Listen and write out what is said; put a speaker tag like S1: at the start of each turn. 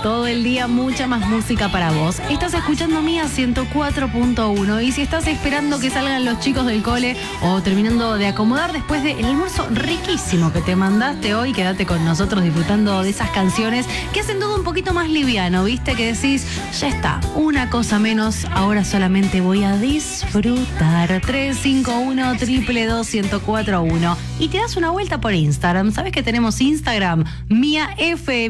S1: todo el día mucha más música para vos. Estás escuchando Mía 104.1 y si estás esperando que salgan los chicos del cole o terminando de acomodar después del almuerzo riquísimo que te mandaste hoy, quédate con nosotros disfrutando de esas canciones que hacen todo un poquito más liviano, ¿viste? Que decís, ya está, una cosa menos, ahora solamente voy a disfrutar. 351-222-1041 y te das una vuelta por Instagram. ¿Sabes que tenemos Instagram? Mía FM.